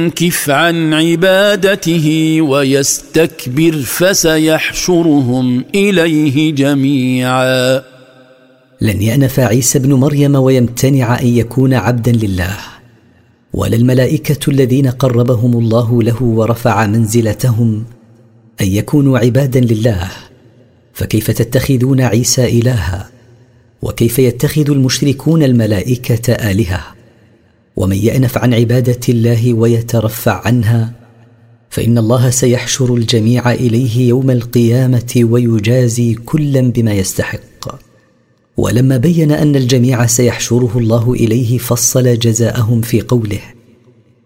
ينكف عن عبادته ويستكبر فسيحشرهم إليه جميعا. لن يأنف عيسى ابن مريم ويمتنع أن يكون عبدا لله، ولا الملائكة الذين قربهم الله له ورفع منزلتهم أن يكونوا عبادا لله. فكيف تتخذون عيسى إلها؟ وكيف يتخذ المشركون الملائكة آلهة؟ ومن يأنف عن عبادة الله ويترفع عنها فإن الله سيحشر الجميع إليه يوم القيامة ويجازي كلا بما يستحق. ولما بين أن الجميع سيحشره الله إليه فصل جزاءهم في قوله: